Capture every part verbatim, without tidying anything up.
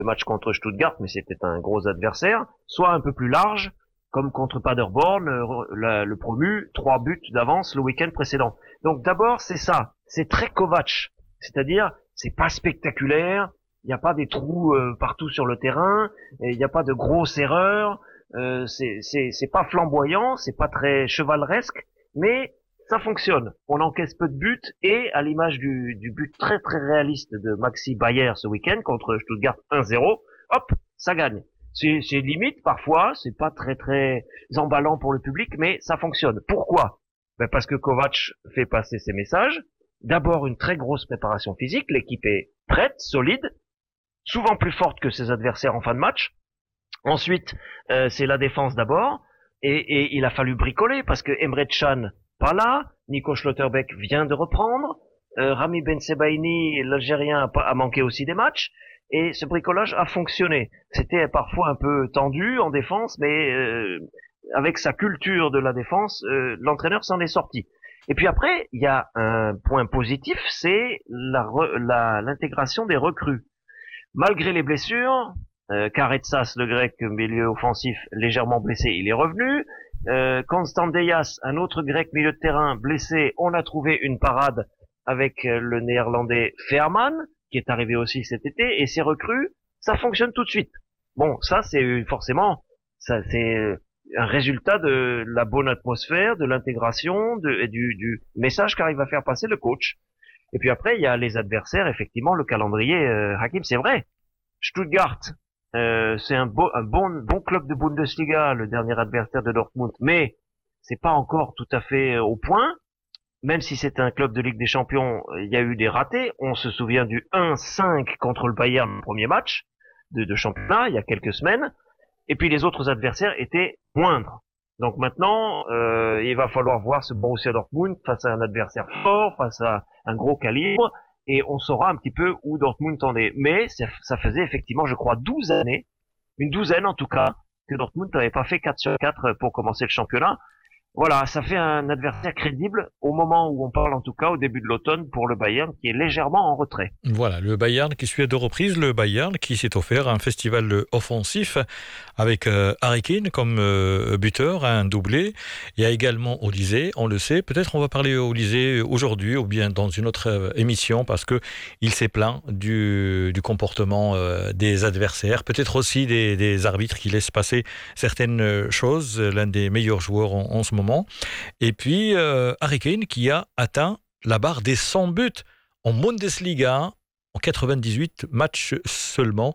le match contre Stuttgart, mais c'était un gros adversaire, soit un peu plus large, comme contre Paderborn, le, le promu, trois buts d'avance le week-end précédent. Donc d'abord, c'est ça, c'est très Kovac, c'est-à-dire, c'est pas spectaculaire, il n'y a pas des trous euh, partout sur le terrain, il n'y a pas de grosses erreurs, euh, c'est, c'est, c'est pas flamboyant, c'est pas très chevaleresque, mais ça fonctionne. On encaisse peu de buts et à l'image du, du but très très réaliste de Maxi Bayer ce week-end contre Stuttgart un zéro, hop, ça gagne. C'est, c'est limite parfois, c'est pas très très emballant pour le public, mais ça fonctionne. Pourquoi? Ben parce que Kovac fait passer ses messages. D'abord une très grosse préparation physique, l'équipe est prête, solide, souvent plus forte que ses adversaires en fin de match. Ensuite, euh, c'est la défense d'abord, et, et il a fallu bricoler parce que Emre Can pas là, Nico Schlotterbeck vient de reprendre, euh, Rami Bensebaini, l'Algérien, a, a manqué aussi des matchs, et ce bricolage a fonctionné. C'était parfois un peu tendu en défense, mais euh, avec sa culture de la défense, euh, l'entraîneur s'en est sorti. Et puis après, il y a un point positif, c'est la, la, l'intégration des recrues. Malgré les blessures, euh, Karetsas, le grec milieu offensif, légèrement blessé, il est revenu. Euh, Constantinas, un autre grec milieu de terrain blessé, on a trouvé une parade avec le néerlandais Veerman, qui est arrivé aussi cet été, et ces recrues, ça fonctionne tout de suite. Bon, ça c'est forcément, ça c'est un résultat de la bonne atmosphère, de l'intégration, de, et du, du message qu'arrive à faire passer le coach. Et puis après, il y a les adversaires, effectivement, le calendrier, euh, Hakim, c'est vrai. Stuttgart, euh, c'est un, beau, un bon, bon club de Bundesliga, le dernier adversaire de Dortmund, mais c'est pas encore tout à fait au point. Même si c'est un club de Ligue des Champions, il y a eu des ratés. On se souvient du un cinq contre le Bayern, le premier match de, de championnat, il y a quelques semaines. Et puis les autres adversaires étaient moindres. Donc maintenant, euh, il va falloir voir ce Borussia Dortmund face à un adversaire fort, face à un gros calibre, et on saura un petit peu où Dortmund en est. Mais ça, ça faisait effectivement, je crois, douze années, une douzaine en tout cas, que Dortmund n'avait pas fait quatre sur quatre pour commencer le championnat. Voilà, ça fait un adversaire crédible au moment où on parle, en tout cas au début de l'automne, pour le Bayern qui est légèrement en retrait. Voilà, le Bayern qui suit à deux reprises, le Bayern qui s'est offert un festival offensif avec euh, Harry Kane comme euh, buteur, un doublé. Il y a également Olysée, on le sait. Peut-être on va parler Olysée aujourd'hui ou bien dans une autre euh, émission parce que il s'est plaint du, du comportement euh, des adversaires, peut-être aussi des, des arbitres qui laissent passer certaines choses. L'un des meilleurs joueurs en, en ce moment. Et puis euh, Harry Kane qui a atteint la barre des cent buts en Bundesliga en quatre-vingt-dix-huit matchs seulement,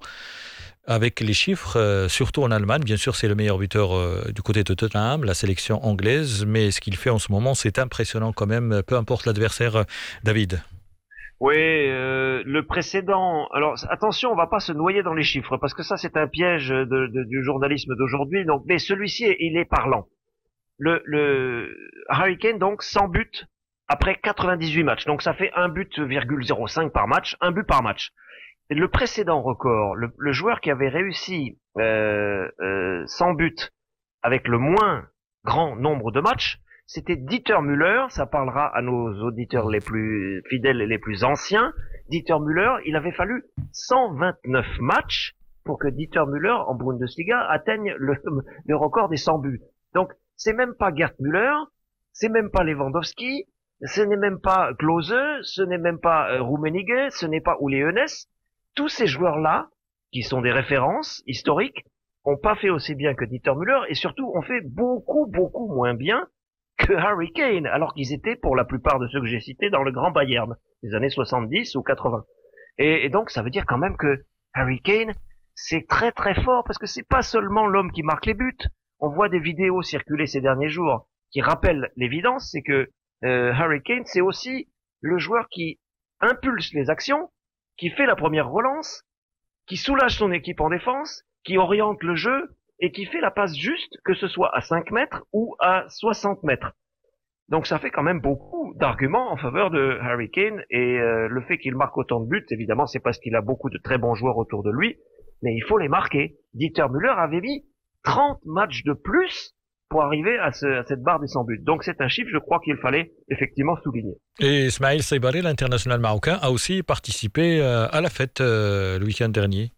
avec les chiffres, euh, surtout en Allemagne. Bien sûr, c'est le meilleur buteur euh, du côté de Tottenham, la sélection anglaise, mais ce qu'il fait en ce moment, c'est impressionnant quand même, peu importe l'adversaire. David. Oui, euh, le précédent. Alors attention, on va pas se noyer dans les chiffres parce que ça c'est un piège de, de, du journalisme d'aujourd'hui. Donc, mais celui-ci, il est parlant. Le, le Harry Kane, donc, cent buts après quatre-vingt-dix-huit matchs. Donc, ça fait un but virgule zéro cinq par match, un but par match. Et le précédent record, le, le joueur qui avait réussi euh, euh, cent buts avec le moins grand nombre de matchs, c'était Dieter Müller. Ça parlera à nos auditeurs les plus fidèles et les plus anciens. Dieter Müller, il avait fallu cent vingt-neuf matchs pour que Dieter Müller, en Bundesliga, atteigne le, le record des cent buts. Donc, c'est même pas Gerd Müller, c'est même pas Lewandowski, ce n'est même pas Klose, ce n'est même pas euh, Rummenigge, ce n'est pas Uli Hoeneß. Tous ces joueurs-là, qui sont des références historiques, ont pas fait aussi bien que Dieter Müller et surtout ont fait beaucoup, beaucoup moins bien que Harry Kane, alors qu'ils étaient pour la plupart de ceux que j'ai cités dans le grand Bayern, des années soixante-dix ou quatre-vingts. Et, et donc, ça veut dire quand même que Harry Kane, c'est très très fort parce que c'est pas seulement l'homme qui marque les buts. On voit des vidéos circuler ces derniers jours qui rappellent l'évidence, c'est que euh, Harry Kane, c'est aussi le joueur qui impulse les actions, qui fait la première relance, qui soulage son équipe en défense, qui oriente le jeu et qui fait la passe juste, que ce soit à cinq mètres ou à soixante mètres. Donc ça fait quand même beaucoup d'arguments en faveur de Harry Kane et euh, le fait qu'il marque autant de buts, évidemment, c'est parce qu'il a beaucoup de très bons joueurs autour de lui, mais il faut les marquer. Dieter Müller avait mis trente matchs de plus pour arriver à, ce, à cette barre des cent buts. Donc c'est un chiffre, je crois, qu'il fallait effectivement souligner. Et Ismaël Saïbari, l'international marocain, a aussi participé à la fête euh, le week-end dernier.